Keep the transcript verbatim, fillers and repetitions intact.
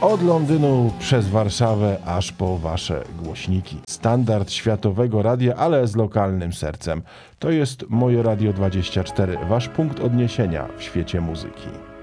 Od Londynu przez Warszawę aż po wasze głośniki. Standard światowego radia, ale z lokalnym sercem. To jest Moje Radio dwadzieścia cztery, wasz punkt odniesienia w świecie muzyki.